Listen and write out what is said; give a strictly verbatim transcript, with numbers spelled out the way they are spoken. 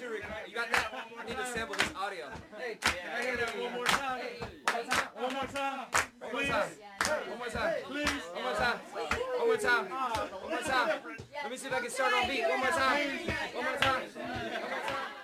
should record. You got that? I need to sample this audio. Hey, can I hear that one more time? One more time. One more time. One more time. Please. One more time. One more time. One more time. Let me see if I can start on beat. One more time. One more time. One more time.